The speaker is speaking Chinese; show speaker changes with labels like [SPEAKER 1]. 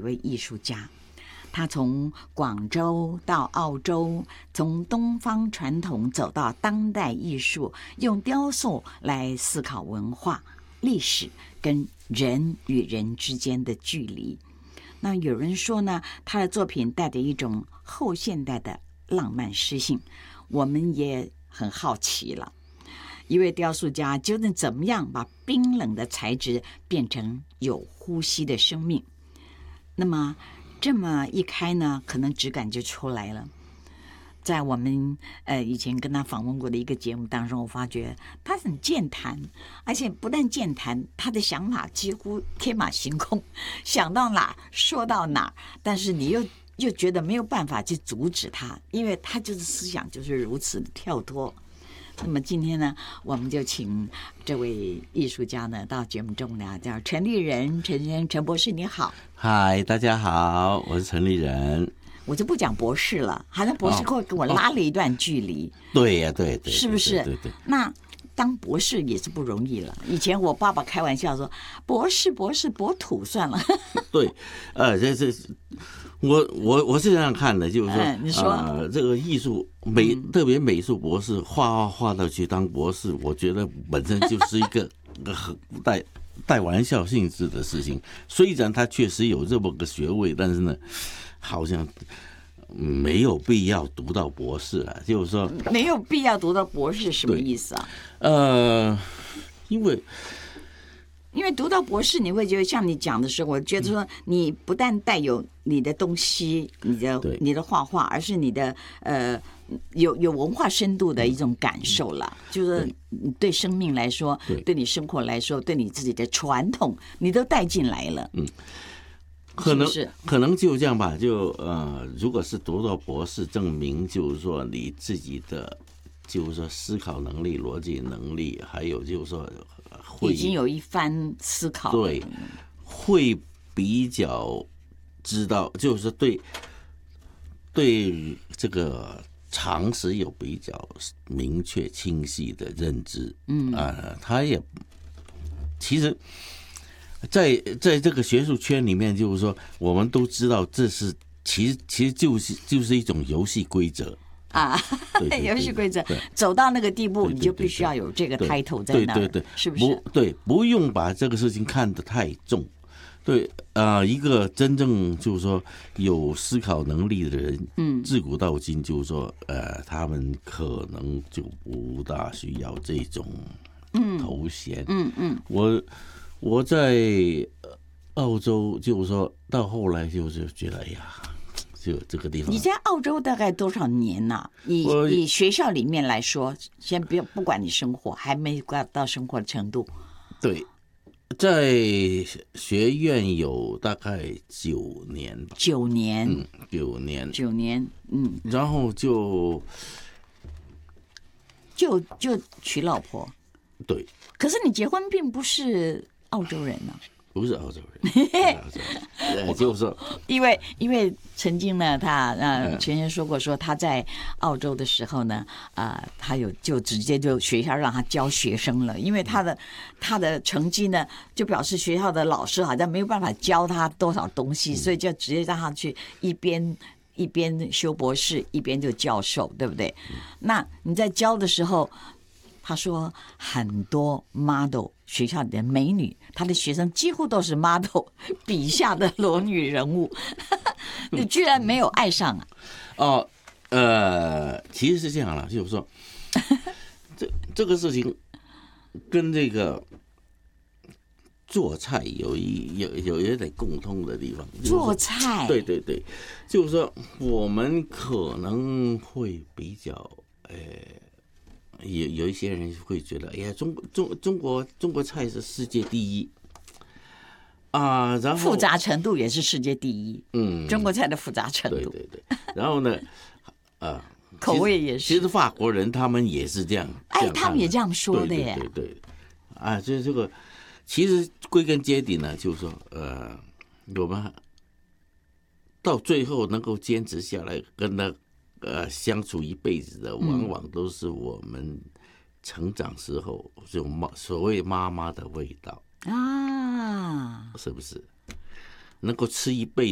[SPEAKER 1] 位艺术家，他从广州到澳洲，从东方传统走到当代艺术，用雕塑来思考文化、历史跟人与人之间的距离。那有人说呢，他的作品带着一种后现代的浪漫诗性，我们也很好奇了。一位雕塑家究竟怎么样把冰冷的材质变成有呼吸的生命？那么这么一开呢，可能质感就出来了。在我们以前跟他访问过的一个节目当中，我发觉他很健谈，而且不但健谈，他的想法几乎天马行空，想到哪说到哪，但是你又觉得没有办法去阻止他，因为他就是思想就是如此的跳脱。那么今天呢，我们就请这位艺术家呢到节目中来，叫陈立人，陈博士你好。
[SPEAKER 2] 嗨，大家好，我是陈立人。
[SPEAKER 1] 我就不讲博士了，好像博士会跟我拉了一段距离。
[SPEAKER 2] 对呀，对，
[SPEAKER 1] 是不是？
[SPEAKER 2] 对。
[SPEAKER 1] 那当博士也是不容易了。以前我爸爸开玩笑说，博士博土算了。
[SPEAKER 2] 对，我是这样看的，就是说，
[SPEAKER 1] 你说，
[SPEAKER 2] 这个艺术特别美术博士画到去当博士，我觉得本身就是一个很带玩笑性质的事情。虽然他确实有这么个学位，但是呢，好像没有必要读到博士啊。就是说，
[SPEAKER 1] 没有必要读到博士什么意思啊？因为读到博士，你会觉得像你讲的时候，我觉得说你不但带有你的东西，你的画画，而是你的有文化深度的一种感受了。就是对生命来说，对你生活来说，对你自己的传统，你都带进来了。
[SPEAKER 2] 可能就这样吧。如果是读到博士，证明就是说你自己的就是说思考能力、逻辑能力，还有就是说
[SPEAKER 1] 已经有一番思考，
[SPEAKER 2] 对，会比较知道，就是对这个常识有比较明确清晰的认知。他也其实在这个学术圈里面，就是说我们都知道这是其实就是一种游戏规则
[SPEAKER 1] 啊，游戏规则走到那个地步，你就必须要有这个 title 在那儿，
[SPEAKER 2] 对，
[SPEAKER 1] 是不是？
[SPEAKER 2] 不用把这个事情看得太重。对，一个真正就是说有思考能力的人，自古到今就是说，他们可能就不大需要这种头衔。我在澳洲，就是说到后来就是觉得，哎呀。就这个地方，
[SPEAKER 1] 你在澳洲大概多少年呢？以学校里面来说，先不管你生活，还没到生活的程度。
[SPEAKER 2] 对，在学院有大概9年吧。
[SPEAKER 1] 9年
[SPEAKER 2] ，9年，然后就
[SPEAKER 1] 娶老婆。
[SPEAKER 2] 对，
[SPEAKER 1] 可是你结婚并不是澳洲人呢。
[SPEAKER 2] 不是澳洲人，就是说，
[SPEAKER 1] 因为曾经呢，他前先说过，说他在澳洲的时候呢，他就直接就学校让他教学生了，因为他的成绩呢，就表示学校的老师好像没有办法教他多少东西，所以就直接让他去一边修博士，一边就教授，对不对？那你在教的时候。他说很多 model 学校里的美女，他的学生几乎都是 model 笔下的裸女人物，你居然没有爱上啊？
[SPEAKER 2] 其实是这样了，就是说，这个事情跟这个做菜有一点共通的地方。
[SPEAKER 1] 做菜，
[SPEAKER 2] 对，就是说我们可能会比较有一些人会觉得，哎呀，中国菜是世界第一啊，然后
[SPEAKER 1] 复杂程度也是世界第一。中国菜的复杂程度，
[SPEAKER 2] 对，然后呢，
[SPEAKER 1] 口味也是。
[SPEAKER 2] 其实法国人他们也是这样，
[SPEAKER 1] 他们也这样说的耶。
[SPEAKER 2] 对，就是这个，其实归根结底呢，就是说，我们到最后能够坚持下来，跟他。相处一辈子的，往往都是我们成长时候这种所谓妈妈的味道啊，是不是？能够吃一辈子。